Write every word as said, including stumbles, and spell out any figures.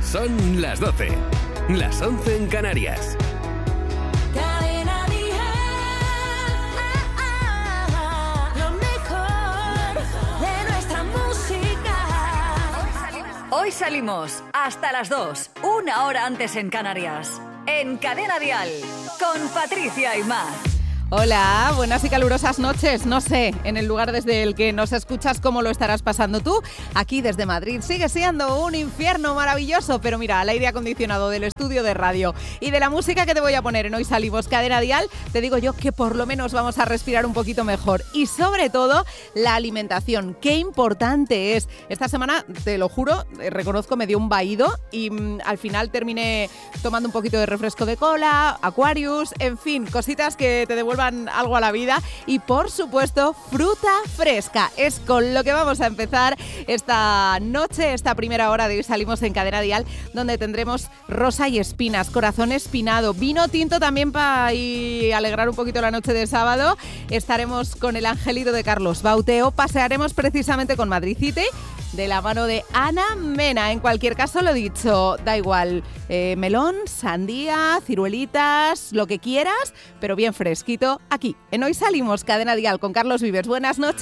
Son las doce, las once en Canarias. Cadena Dial, lo mejor de nuestra música. Hoy salimos hasta las dos, una hora antes en Canarias. En Cadena Dial, con Patricia Aimar. Hola, buenas y calurosas noches. No sé, en el lugar desde el que nos escuchas, cómo lo estarás pasando tú. Aquí desde Madrid sigue siendo un infierno maravilloso, pero mira, al aire acondicionado del estudio de radio y de la música que te voy a poner en Hoy Salimos Cadena Dial, te digo yo que por lo menos vamos a respirar un poquito mejor. Y sobre todo, la alimentación. Qué importante es. Esta semana, te lo juro, reconozco, me dio un vaído y mmm, al final terminé tomando un poquito de refresco de cola, Aquarius, en fin, cositas que te devuelven algo a la vida. Y por supuesto, fruta fresca. Es con lo que vamos a empezar esta noche, esta primera hora de Hoy Salimos en Cadena Dial, donde tendremos rosa y espinas, corazón espinado, vino tinto también para y alegrar un poquito la noche de sábado. Estaremos con el angelito de Carlos Bauteo, pasearemos precisamente con Madrid City de la mano de Ana Mena. En cualquier caso, lo dicho, da igual, eh, melón, sandía, ciruelitas, lo que quieras, pero bien fresquito, aquí en Hoy Salimos Cadena Dial con Carlos Vives. Buenas noches.